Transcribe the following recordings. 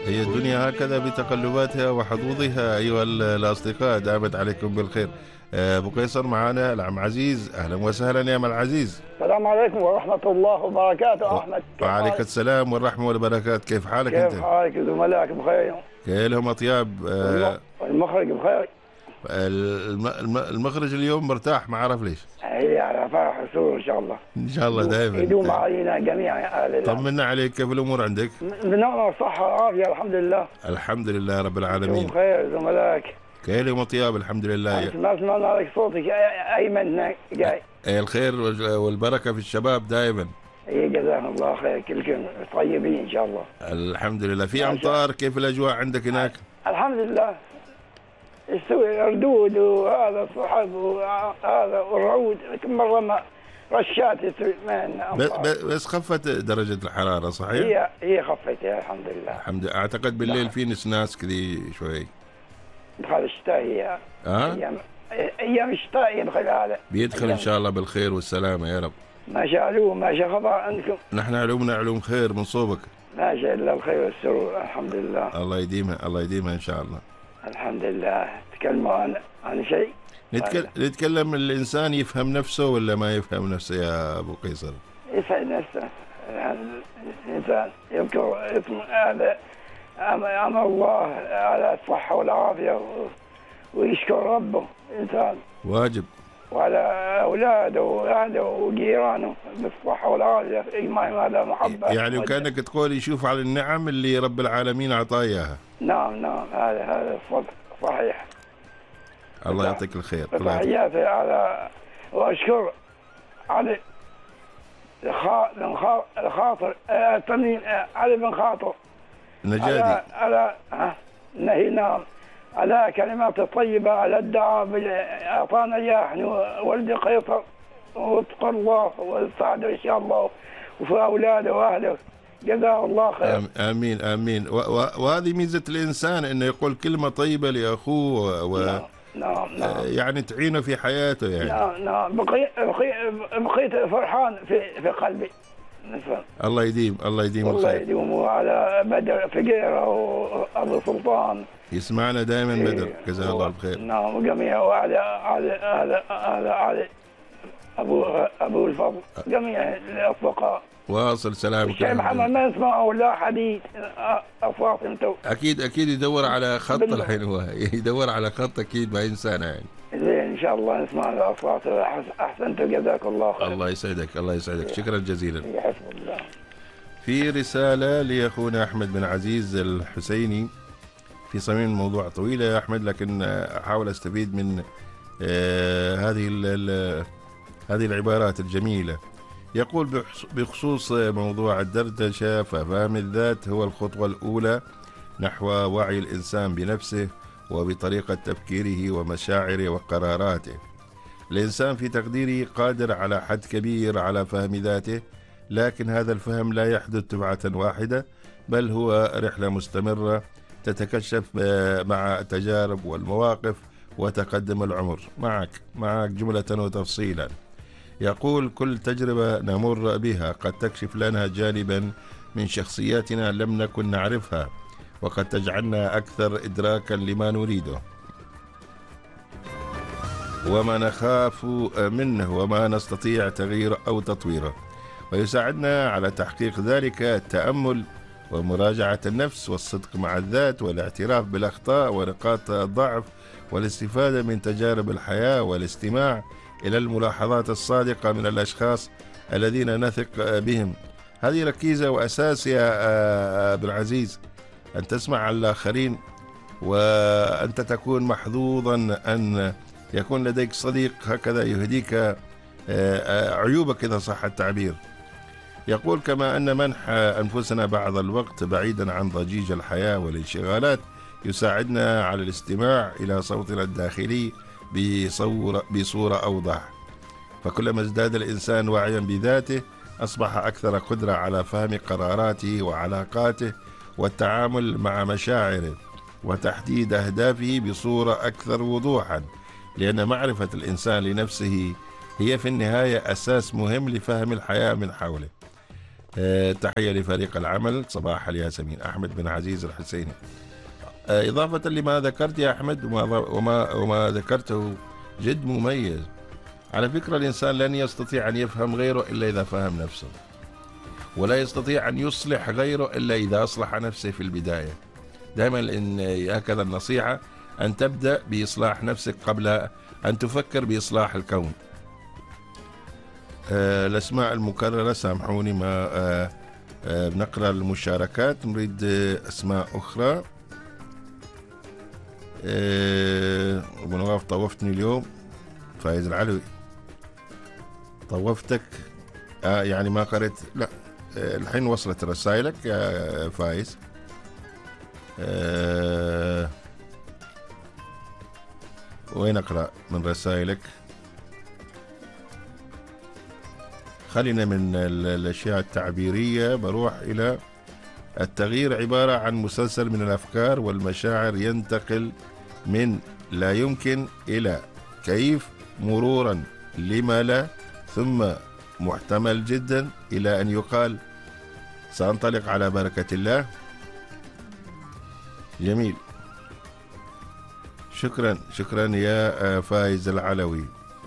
هي الدنيا هكذا بتقلباتها وحظوظها أيها الأصدقاء، دامت عليكم بالخير. أبو قيصر معنا العم عزيز، أهلا وسهلا يا أم العزيز. السلام عليكم ورحمة الله وبركاته. أحمد، كيف وعليك حالك؟ السلام والرحمة والبركات، كيف حالك أنت؟ كيف حالك؟ زملائك بخير؟ كلهم أطياب. المخرج بخير؟ المخرج اليوم مرتاح، ما أعرف ليش. هي على فرح وسرور إن شاء الله. إن شاء الله دائما يدوم علينا جميعا. طمنا عليك، كيف الأمور عندك؟ بنعمة الصحة والعافية الحمد لله. الحمد لله رب العالمين. بخير زملائك؟ كلهم أطياب الحمد لله. ما سمعنا لك صوتك أيمن جاي. الخير والبركة في الشباب دائما. جزاهم الله خير، كلكم طيبين إن شاء الله. الحمد لله. في أمطار، كيف الأجواء عندك هناك؟ الحمد لله. يستوي ردود وهذا الصحب وهذا والرعود، كم مرة ما رشات يستوي. بس خفت درجة الحرارة صحيح؟ هي خفت الحمد لله. الحمد لله. أعتقد بالليل في نسناس كذي شوي. دخل الشتاء هي أيام الشتاء يدخل هذا. بيدخل إن شاء الله بالخير والسلامة يا رب. ما شاء علوم، ما شاء خبر عندكم. نحن علومنا علوم خير من صوبك. ما شاء الله الخير والسرور الحمد لله. الله يديمها، الله يديمها إن شاء الله. الحمد لله. تكلموا عن شيء. نتكلم الإنسان يفهم نفسه ولا ما يفهم نفسه يا أبو قيصر؟ يفهم نفسه. الإنسان يذكر هذا أمر الله على الصحة والعافية ويشكر ربه إنسان. واجب. وعلى أولاده وأهله وجيرانه بالصحة والعافية، إجماعهم هذا محبة. يعني وكأنك تقول يشوف على النعم اللي رب العالمين أعطاه إياها. نعم هذا صحيح. الله يعطيك الخير. تحياتي على وأشكر علي الخاطر التنين علي بن خاطر نجادي على نهي. نعم، على كلمات الطيبة، على الدعاء أعطانا إياه احنا ولد قيصر، واتقى الله والسعد إن شاء الله وفي أولاده وأهله، جزاه الله خير. آمين آمين. وهذه ميزة الإنسان إنه يقول كلمة طيبة لأخوه نعم. يعني تعينه في حياته يعني. نعم. بقيت فرحان في قلبي. الله يديم الخير. الله يديمه على بدر فقيرة وأبو سلطان. يسمعنا دائما بدر، جزاه الله الخير. نعم، وجميع على أبو الفضل، جميع الأصدقاء. واصل سلامك. الشيخ محمد ما يسمعه ولا حديث أصوات انتو. أكيد يدور على خط الحين، هو يدور على خط أكيد ما ينسانا يعني. زين إن شاء الله نسمع الأصوات. أحسنتوا جزاك الله خير. الله يسعدك شكرا جزيلا. حسب الله. في رسالة لأخونا أحمد بن عزيز الحسيني في صميم الموضوع طويلة يا أحمد، لكن أحاول أستفيد من هذه العبارات الجميلة. يقول بخصوص موضوع الدردشة، ففهم الذات هو الخطوة الأولى نحو وعي الإنسان بنفسه وبطريقة تفكيره ومشاعره وقراراته. الإنسان في تقديري قادر على حد كبير على فهم ذاته، لكن هذا الفهم لا يحدث دفعة واحدة، بل هو رحلة مستمرة تتكشف مع التجارب والمواقف وتقدم العمر. معك جملة وتفصيلا. يقول كل تجربة نمر بها قد تكشف لنا جانبا من شخصياتنا لم نكن نعرفها، وقد تجعلنا أكثر إدراكا لما نريده وما نخاف منه وما نستطيع تغييره أو تطويره، ويساعدنا على تحقيق ذلك التأمل ومراجعة النفس والصدق مع الذات والاعتراف بالأخطاء ونقاط الضعف والاستفادة من تجارب الحياة والاستماع إلى الملاحظات الصادقة من الأشخاص الذين نثق بهم. هذه ركيزة وأساس يا ابن العزيز، أن تسمع الآخرين، وأنت تكون محظوظا أن يكون لديك صديق هكذا يهديك عيوبك إذا صح التعبير. يقول كما أن منح أنفسنا بعض الوقت بعيدا عن ضجيج الحياة والانشغالات يساعدنا على الاستماع إلى صوتنا الداخلي بصورة أوضح، فكلما ازداد الإنسان وعيا بذاته أصبح أكثر قدرة على فهم قراراته وعلاقاته والتعامل مع مشاعره وتحديد أهدافه بصورة أكثر وضوحا، لأن معرفة الإنسان لنفسه هي في النهاية أساس مهم لفهم الحياة من حوله. تحية لفريق العمل. صباح الياسمين. أحمد بن عزيز الحسيني. إضافة لما ذكرت يا أحمد وما ذكرته جد مميز. على فكرة الإنسان لن يستطيع أن يفهم غيره إلا إذا فهم نفسه، ولا يستطيع أن يصلح غيره إلا إذا أصلح نفسه في البداية. دائما إن هكذا النصيحة، أن تبدأ بإصلاح نفسك قبل أن تفكر بإصلاح الكون. الأسماء المكررة سامحوني، ما بنقرأ المشاركات، نريد أسماء أخرى. أبو نواف طوفتني اليوم. فايز العلوي طوفتك. يعني ما قرأت، لا الحين وصلت رسائلك يا فايز. وين أقرأ من رسائلك؟ خلينا من الأشياء التعبيرية، بروح إلى التغيير. عبارة عن مسلسل من الأفكار والمشاعر ينتقل من لا يمكن إلى كيف، مرورا لما لا، ثم محتمل جدا إلى أن يقال سأنطلق على بركة الله. جميل، شكرا يا فايز العلوي.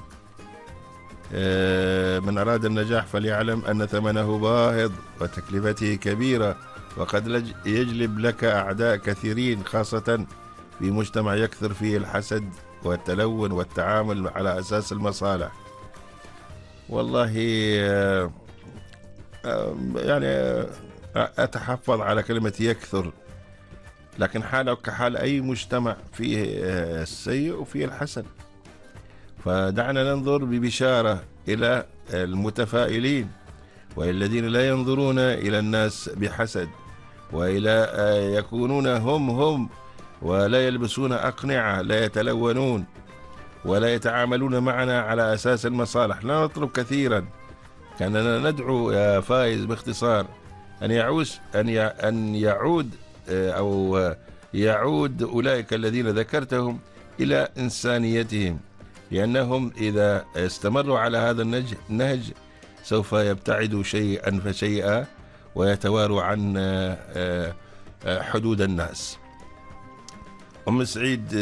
من أراد النجاح فليعلم أن ثمنه باهظ وتكلفته كبيرة، وقد يجلب لك أعداء كثيرين، خاصة في مجتمع يكثر فيه الحسد والتلون والتعامل على أساس المصالح. والله يعني أتحفظ على كلمة يكثر، لكن حاله كحال أي مجتمع فيه السيء وفيه الحسن. فدعنا ننظر ببشارة إلى المتفائلين، والذين لا ينظرون إلى الناس بحسد، وإلى يكونون هم ولا يلبسون أقنعة، لا يتلونون ولا يتعاملون معنا على أساس المصالح. لا نطلب كثيرا، كأننا ندعو يا فايز باختصار أن يعود أولئك الذين ذكرتهم إلى إنسانيتهم، لأنهم إذا استمروا على هذا النهج سوف يبتعدوا شيئا فشيئا ويتواروا عن حدود الناس. أم سعيد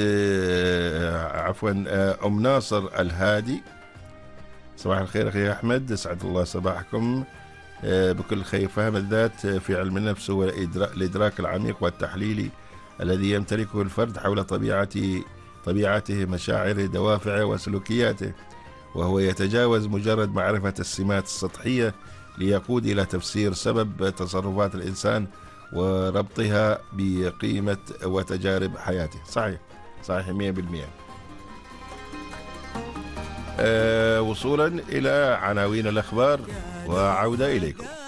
أم ناصر الهادي، صباح الخير أخي أحمد، أسعد الله صباحكم بكل خير. فهم الذات في علم النفس هو الإدراك العميق والتحليلي الذي يمتلكه الفرد حول طبيعته، مشاعره، دوافعه وسلوكياته، وهو يتجاوز مجرد معرفة السمات السطحية ليقود إلى تفسير سبب تصرفات الإنسان وربطها بقيمة وتجارب حياته. صحيح 100%. وصولا إلى عناوين الأخبار وعودة إليكم.